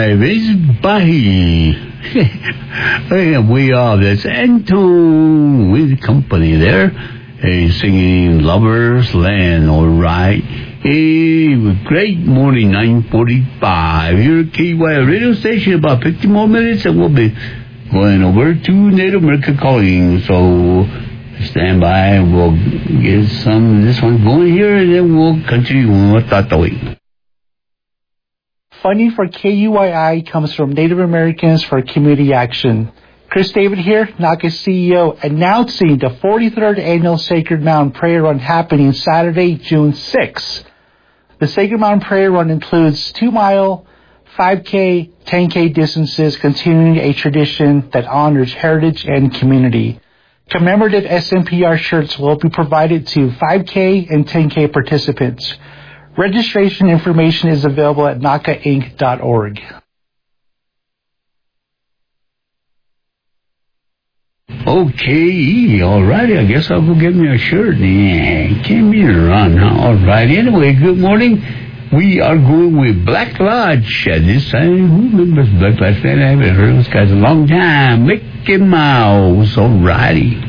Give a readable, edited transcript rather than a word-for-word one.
KYY is Bahi. Hey, way off. That's Anton with company there. Hey, singing Lover's Land, all right. Hey, great morning, 9:45. Here at KYY radio station, about 50 more minutes, and we'll be going over to Native America Calling. So stand by, we'll get some of this one going here, and then we'll continue with Tatawin. Funding for KUYI comes from Native Americans for Community Action. Chris David here, NACA CEO, announcing the 43rd Annual Sacred Mountain Prayer Run happening Saturday, June 6th. The Sacred Mountain Prayer Run includes 2-mile, 5K, 10K distances, continuing a tradition that honors heritage and community. Commemorative SMPR shirts will be provided to 5K and 10K participants. Registration information is available at nacainc.org. Okay, all righty. I guess I'll go get me a shirt. Yeah, can't be a run, huh? All right. Anyway, good morning. We are going with Black Lodge at this time. Who remembers Black Lodge? I haven't heard those guys in a long time. Mickey Mouse. All righty.